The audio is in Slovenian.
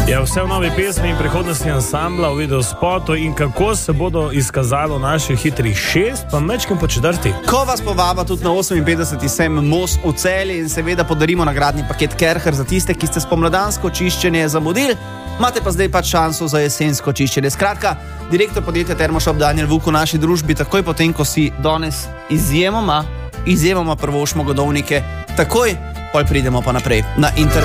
Je vse v novi pesmi in prihodnosti ansambla v videospotu in kako se bodo izkazalo naši hitrih 6, pa mečkem po četrti. Ko vas povaba tudi na 58. sem Most v Celju in seveda podarimo nagradni paket Kercher za tiste, ki ste spomladansko čiščenje zamudili, imate pa zdaj pač šanso za jesensko čiščenje. Skratka, direktor podjetja Termoshop Daniel Vuk v naši družbi, takoj potem, ko si danes izjemoma prvošmo godovnike, takoj pol pridemo pa naprej na internet.